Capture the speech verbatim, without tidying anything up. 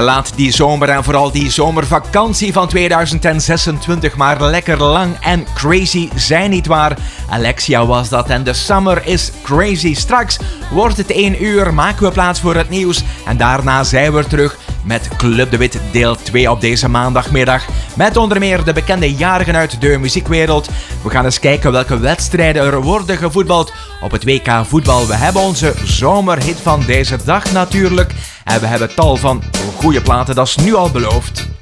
En laat die zomer en vooral die zomervakantie van tweeduizend zesentwintig maar lekker lang en crazy zijn, nietwaar? Alexia was dat en de summer is crazy. Straks wordt het één uur, maken we plaats voor het nieuws en daarna zijn we terug met Club de Wit deel twee op deze maandagmiddag. Met onder meer de bekende jarigen uit de muziekwereld. We gaan eens kijken welke wedstrijden er worden gevoetbald op het W K voetbal. We hebben onze zomerhit van deze dag natuurlijk. En we hebben tal van goede platen, dat is nu al beloofd.